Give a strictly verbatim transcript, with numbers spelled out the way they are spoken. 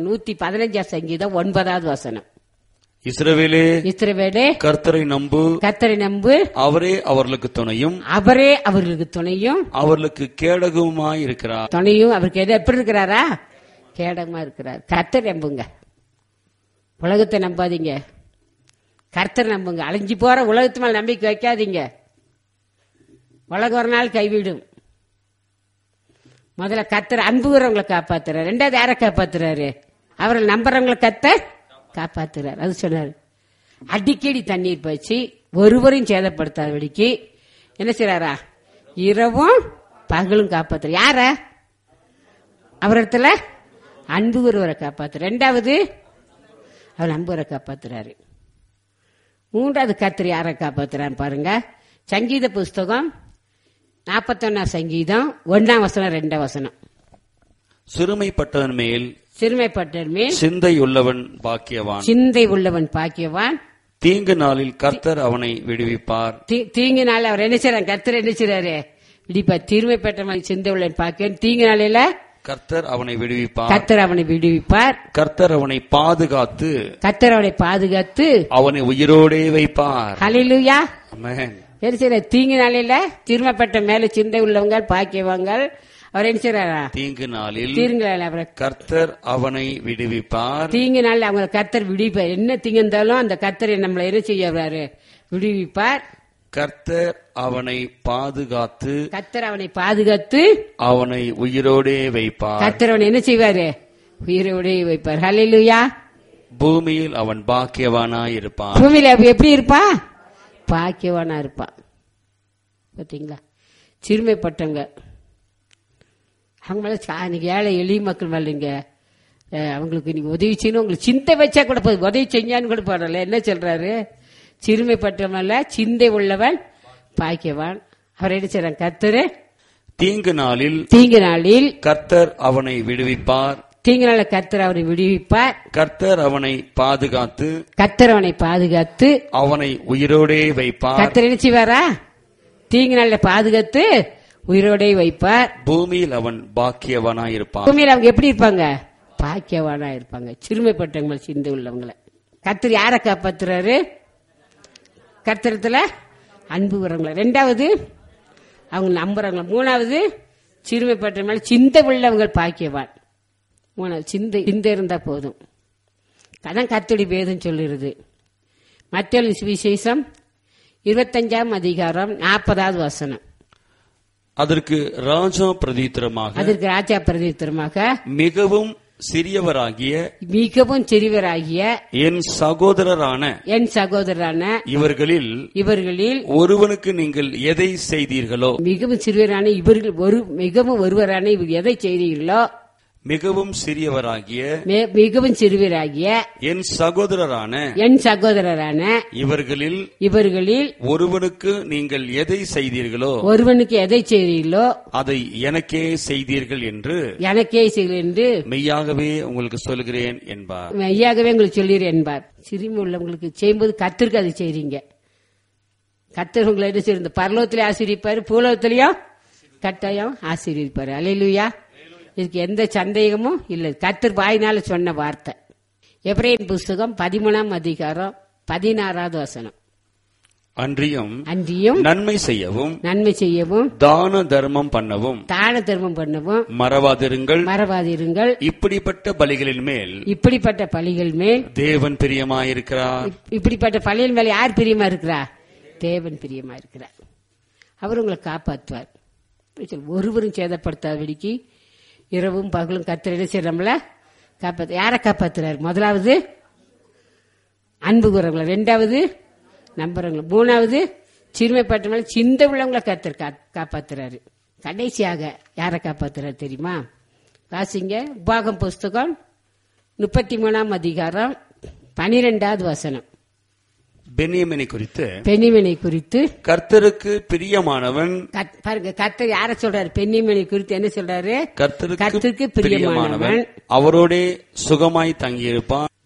நூத்தி பதினஞ்சாம் சங்கீதம் ஒன்பதாவது வசனம். இஸ்ரவேலே இஸ்ரவேலே கர்த்தரை நம்பு, கர்த்தரை நம்பு, அவரே அவர்களுக்கு துணையும், அவரே அவர்களுக்கு துணையும், அவர்களுக்கு கேடகவுமாய் இருக்கிறார். துணையும் அவருக்கு எது எப்படி இருக்கிறாரா? கேடகமா இருக்கிறார். கர்த்தரை நம்புங்க, உலகத்தை நம்பாதீங்க. கர்த்தரை நம்புங்க. அழிஞ்சு போற உலகத்து மேல நம்பிக்கை வைக்காதீங்க. உலகம் ஒரு நாள் கைவிடும். முதல்ல கர்த்தர் அன்புகிறவங்களை காப்பாத்துறாரு. ரெண்டாவது யாரை காப்பாத்துறாரு? அவரை நம்புறவங்களை கர்த்தர் காப்பாத்துறாரு. அது சொன்னாரு. அடிக்கடி தண்ணீர் பாய்ச்சி ஒருவரையும் சேதப்படுத்தாதபடிக்கு என்ன செய்யறாரா? இரவும் பகலும் காப்பாத்துற. யார? அவரிடத்துல அன்புகிறவரை காப்பாத்துற. ரெண்டாவது அவர் அன்புரை காப்பாத்துறாரு. மூன்றாவது கர்த்தர் யாரை காப்பாத்துறான்னு பாருங்க. சங்கீத புஸ்தகம் நாற்பத்தி ஒன்னாம் சங்கீதம் ஒன்னாம் வசனம் ரெண்டாம் வசனம். சிறுமைப்பட்டவன் மேல் சிறுமைப்பட்டவன் மேல் சிந்தை உள்ளவன் பாக்கியவான், சிந்தை உள்ளவன் பாக்கியவான். தீங்கு நாளில் கர்த்தர் அவனை விடுவிப்பார். தீங்கு நாள் அவர் என்ன செய்யறாரு? கர்த்தர் என்ன செய்யறாரு? விடுவிப்பார். சிறுமைப்பட்டவன் சிந்தை உள்ளவன் பாக்கியவான். தீங்கு நாளில கர்த்தர் அவனை விடுவிப்பார். கர்த்தர் அவனை விடுவிப்பார். கர்த்தர் அவனை பாதுகாத்து கர்த்தர் அவனை பாதுகாத்து அவனை உயிரோடே வைப்பார். ஹல்லேலூயா. ஆமென். என்ன செய்யற? தீங்கு நாளில சிறுமைப்பட்ட மேல சிந்தை உள்ளவங்க பாக்கியவாங்க. அவர் என்ன செய்யறாரா? தீங்கு நாளில் தீங்கு நாள் அவரை கர்த்தர் அவனை விடுவிப்பார். தீங்கு நாள் அவங்க கர்த்தர் விடுவிப்பார். என்ன தீங்கு இருந்தாலும் அந்த கர்த்தரை நம்மளை என்ன செய்யறாரு? விடுவிப்பார். கர்த்தர் அவனை பாதுகாத்து கர்த்தர் அவனை பாதுகாத்து அவனை உயிரோடே வைப்பார். கர்த்தர் அவனை என்ன செய்வாரு? உயிரோடே வைப்பார். ஹல்லேலூயா. பூமியில் அவன் பாக்கியவானாய் இருப்பான். பூமியில எப்படி இருப்பா? பாக்கியவானா இருப்பான். பாத்தீங்களா? சிறுமைப்பட்டவங்க அவங்க மேல ஏழை எளிய மக்கள் மேலங்க அவங்களுக்கு நீங்க உதவி செய்யணும். உங்களுக்கு சிந்தை வச்சா கூட போதும். உதவி செஞ்சான்னு கூட போடல. என்ன சொல்றாரு? சிறுமைப்பட்டவன் சிந்தை உள்ளவன் பாக்கியவான். அவர் என்ன செய்றான்? கர்த்தர் தீங்கு நாளில் தீங்கு நாளில் கர்த்தர் அவனை விடுவிப்பார். தீங்கு நாள கர்த்தர் அவனை விடுவிப்பார். கர்த்தர் அவனை பாதுகாத்து கர்த்தர் அவனை பாதுகாத்து அவனை உயிரோடே வைப்பார். கர்த்தர் என்ன செய்வாரா? தீங்கு நாள பாதுகாத்து உயிரோடே வைப்பார். பூமியில் அவன் பாக்கியவானாய் இருப்பான். பூமியில் அவங்க எப்படி இருப்பாங்க? பாக்கியவானா இருப்பாங்க. சிறுமைப்பட்டவங்க சிந்தை உள்ளவங்களை கர்த்தர் யாரை காப்பாத்துறாரு? கர்த்தரத்துல அன்பு வரவங்களை. ரெண்டாவது அவங்க நம்புறவங்க. மூணாவது சிறுமைப்பட்டவங்க சிந்தை உள்ளவங்க பாக்கியவான். மூணாவது சிந்தை சிந்தை இருந்தா போதும். அதான் கர்த்தருடைய வேதம் சொல்லுறது. மத்தேயு சுவிசேஷம் இருபத்தஞ்சாம் அதிகாரம் நாற்பதாவது வசனம். அதற்கு ராஜா பிரதித்திரமாக அதற்கு ராஜா பிரதித்திரமாக மிகவும் சிறியவராகிய மிகவும் சிறியவராகிய என் சகோதரரான என் சகோதரரான இவர்களில் இவர்களில் ஒருவனுக்கு நீங்கள் எதை செய்தீர்களோ மிகவும் சிறியவரான இவர்கள் ஒரு மிகவும் ஒருவரான இவர் எதை செய்தீர்களோ மிகவும் சிறியவராகிய மிகவும் சிறுவராகிய என் சகோதரரான என் சகோதரரான இவர்களில் இவர்களில் ஒருவனுக்கு நீங்கள் எதை செய்தீர்களோ ஒருவனுக்கு எதை செய்தீர்களோ அதை எனக்கே செய்தீர்கள் என்று எனக்கே செய்தீர்கள் என்று மெய்யாகவே உங்களுக்கு சொல்கிறேன் என்பார். மெய்யாகவே உங்களுக்கு சொல்கிறேன் என்பார். சிறுமி உள்ளவங்களுக்கு செய்யும்போது கர்த்தருக்கு அதை செய்றீங்க. கர்த்தர் உங்களை என்ன செய்ய பரலோகத்திலே ஆசீர்வதிப்பாரு, பூலோகத்திலையும் கட்டாயம் ஆசீர்வதிப்பாரு. அல்லேலூயா. இதுக்கு எந்த சந்தேகமும் இல்லை. கர்த்தர் வாயினால சொன்ன வார்த்தை. எபிரேயர் புஸ்தகம் பதிமூணாம் அதிகாரம் பதினாறாவது வசனம். அன்றியும் அன்றியும் நன்மை செய்யவும் நன்மை செய்யவும் தான தர்மம் பண்ணவும் தான தர்மம் பண்ணவும் மறவாதிருங்கள் மறவாதிருங்கள் இப்படிப்பட்ட பலிகளின் மேல் இப்படிப்பட்ட பலிகள் மேல் தேவன் பிரியமாயிருக்கிறார். இப்படிப்பட்ட பலிகள் மேல் யார் பிரியமா இருக்கிறா? தேவன் பிரியமா இருக்கிறார். அவர் உங்களை காப்பாற்றுவார். ஒருவரும் சேதப்படுத்தாதபடிக்கு இரவும் பகலும் கர்த்தர் என்ன செய்யறோம்ல காப்பாத்து. யாரை காப்பாத்துறாரு? முதலாவது அன்பு கூறவங்களை, ரெண்டாவது நம்புறவங்களை, மூணாவது சிறுமைப்பட்டவங்களை சிந்தை உள்ளவங்களை கர்த்தர் காப்பாத்துறாரு. கடைசியாக யாரை காப்பாத்துறாரு தெரியுமா? வாசிங்க உபாகம் புஸ்தகம் முப்பத்தி மூணாம் அதிகாரம் பனிரெண்டாவது வசனம். பென்யமீனை குறித்து பென்யமீனை குறித்து கர்த்தருக்கு பிரியமானவன். பாருங்க, கர்த்தர் யார சொல்றாரு? பென்யமீனை குறித்து என்ன சொல்றாரு? கர்த்தருக்கு கர்த்தருக்கு பிரியமானவன், அவரோடே சுகமாய் தங்கியிருப்பான்.